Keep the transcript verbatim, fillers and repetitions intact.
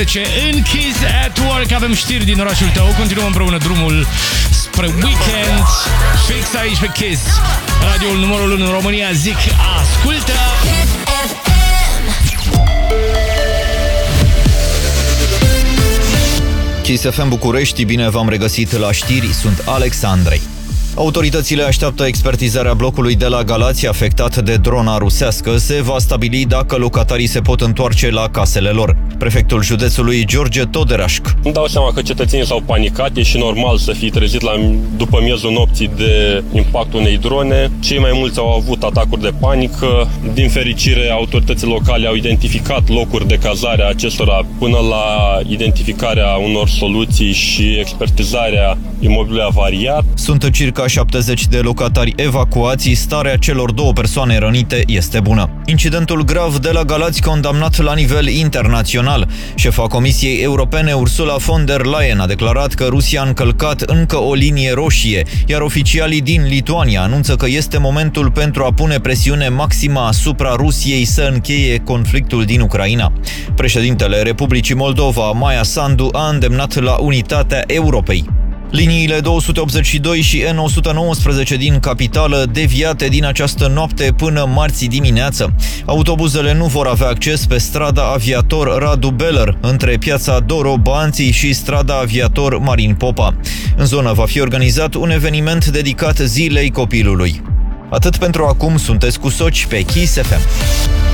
În Kiss at Work avem știri din orașul tău. Continuăm împreună drumul spre weekend. Fix aici pe Kiss, radioul numărul unu în România. Zic, ascultă! Kiss F M București, bine v-am regăsit la știri, sunt Alex Andrei. Autoritățile așteaptă expertizarea blocului de la Galați afectat de drona rusească. Se va stabili dacă locatarii se pot întoarce la casele lor. Prefectul județului George Toderașc. Îmi dau seama că cetățenii s-au panicat, e și normal să fie trezit la, după miezul nopții de impactul unei drone. Cei mai mulți au avut atacuri de panică. Din fericire, autoritățile locale au identificat locuri de cazare a acestora până la identificarea unor soluții și expertizarea imobilului avariat. Sunt circa șaptezeci de locatari evacuați, starea celor două persoane rănite este bună. Incidentul grav de la Galați condamnat la nivel internațional. Șefa Comisiei Europene Ursula von der Leyen a declarat că Rusia a încălcat încă o linie roșie, iar oficialii din Lituania anunță că este momentul pentru a pune presiune maximă asupra Rusiei să încheie conflictul din Ucraina. Președintele Republicii Moldova, Maia Sandu, a îndemnat la unitatea Europei. Liniile două sute optzeci și doi și E nouă sute nouăsprezece din capitală deviate din această noapte până marți dimineață. Autobuzele nu vor avea acces pe strada Aviator Radu Beller, între piața Doro Banții și strada Aviator Marin Popa. În zonă va fi organizat un eveniment dedicat Zilei Copilului. Atât pentru acum, sunteți cu Soci pe Kiss F M.